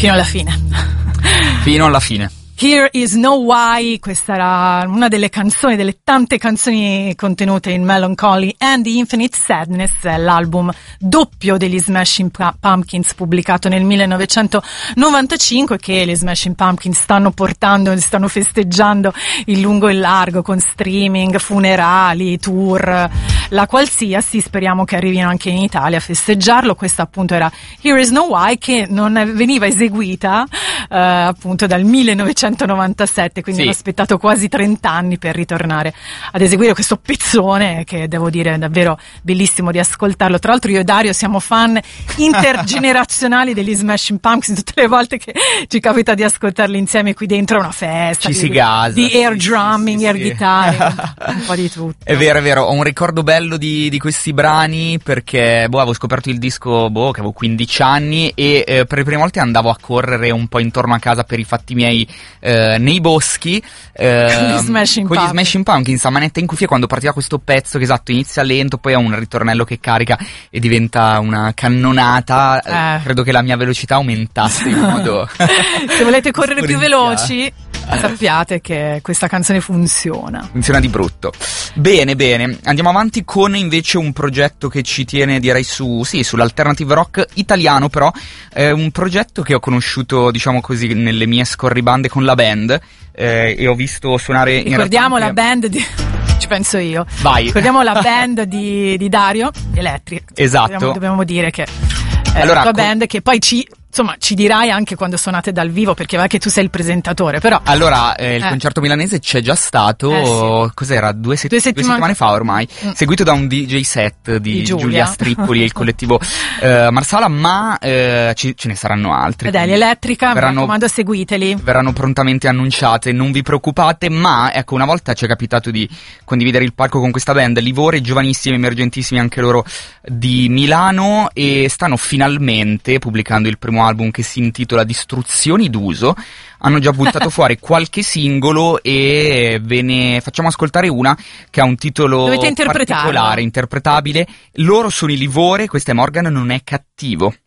Fino alla fine. Fino alla fine. Here is No Why, questa era una delle canzoni, delle tante canzoni contenute in Melancholy and the Infinite Sadness, l'album doppio degli Smashing Pumpkins pubblicato nel 1995, che gli Smashing Pumpkins stanno festeggiando in lungo e in largo con streaming, funerali, tour, la qualsiasi. Speriamo che arrivino anche in Italia a festeggiarlo. Questa appunto era Here is No Why, che non veniva eseguita appunto dal 1997, quindi hanno aspettato quasi 30 anni per ritornare ad eseguire questo pezzone, che devo dire è davvero bellissimo di ascoltarlo. Tra l'altro io e Dario siamo fan intergenerazionali degli Smashing Pumpkins, tutte le volte che ci capita di ascoltarli insieme qui dentro è una festa, ci si gasa, di air drumming, air guitar, un po' di tutto. È vero, ho un ricordo bello di questi brani, perché avevo scoperto il disco che avevo 15 anni e per le prime volte andavo a correre un po' intorno a casa per i fatti miei nei boschi con gli Smashing Pumpkins a manetta in cuffia, quando partiva questo pezzo che inizia lento, poi ha un ritornello che carica e diventa una cannonata. Credo che la mia velocità aumentasse in modo se volete correre più veloci sappiate che questa canzone funziona di brutto. Bene, andiamo avanti con invece un progetto che ci tiene, direi, sull'alternative rock italiano, però è un progetto che ho conosciuto, diciamo così, nelle mie scorribande con la band, e ho visto suonare ricordiamo la band ci penso io. Vai. Ricordiamo la band di Dario, Electric. Esatto. Dobbiamo dire che allora, la tua band, che poi ci dirai anche quando suonate dal vivo, perché va che tu sei il presentatore, però. Allora, il concerto milanese c'è già stato, cos'era? Due settimane fa ormai, seguito da un DJ set di Giulia Strippoli e il collettivo Marsala, ma ce ne saranno altri. Ed è l'Elettrica, mi raccomando, seguiteli. Verranno prontamente annunciate, non vi preoccupate, ma ecco, una volta ci è capitato di condividere il palco con questa band, Livore, giovanissimi, emergentissimi anche loro, di Milano, e stanno finalmente pubblicando il primo album che si intitola Distruzioni d'uso. Hanno già buttato fuori qualche singolo e ve ne facciamo ascoltare una che ha un titolo particolare, interpretabile. Loro sono i Livore, questa è Morgan non è cattivo.